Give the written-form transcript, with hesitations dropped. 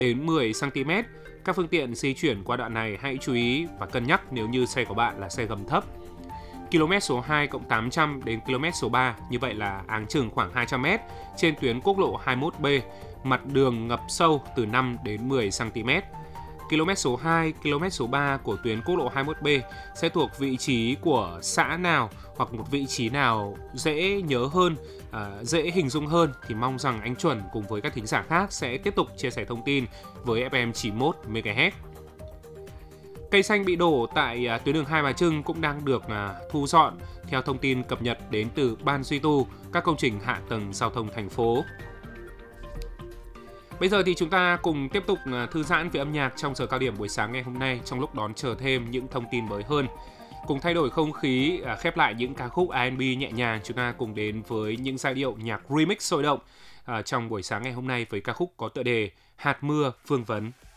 đến 10 cm. Các phương tiện di chuyển qua đoạn này hãy chú ý và cân nhắc nếu như xe của bạn là xe gầm thấp. Km số 2 cộng 800 đến km số 3, như vậy là áng chừng khoảng 200 m trên tuyến quốc lộ 21B, mặt đường ngập sâu từ 5 đến 10 cm. Km số 2, km số 3 của tuyến quốc lộ 21B sẽ thuộc vị trí của xã nào hoặc một vị trí nào dễ nhớ hơn, dễ hình dung hơn thì mong rằng anh Chuẩn cùng với các thính giả khác sẽ tiếp tục chia sẻ thông tin với FM 91 MHz. Cây xanh bị đổ tại tuyến đường Hai Bà Trưng cũng đang được thu dọn theo thông tin cập nhật đến từ Ban duy tu các công trình hạ tầng giao thông thành phố. Bây giờ thì chúng ta cùng tiếp tục thư giãn về âm nhạc trong giờ cao điểm buổi sáng ngày hôm nay, trong lúc đón chờ thêm những thông tin mới hơn. Cùng thay đổi không khí, khép lại những ca khúc R&B nhẹ nhàng, chúng ta cùng đến với những giai điệu nhạc remix sôi động trong buổi sáng ngày hôm nay với ca khúc có tựa đề Hạt mưa phương vấn.